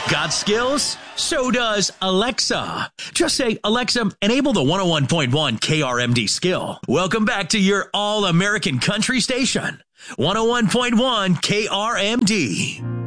Got skills? So does Alexa. Just say, Alexa, enable the 101.1 KRMD skill. Welcome back to your all-American country station, 101.1 KRMD.